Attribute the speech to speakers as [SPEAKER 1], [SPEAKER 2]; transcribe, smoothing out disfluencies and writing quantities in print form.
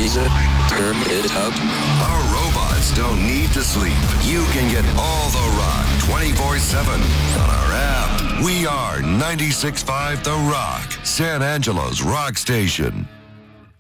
[SPEAKER 1] Lisa, turn it up.
[SPEAKER 2] Our robots don't need to sleep. You can get all the rock 24/7 on our app. We are 96.5 The Rock, San Angelo's rock station.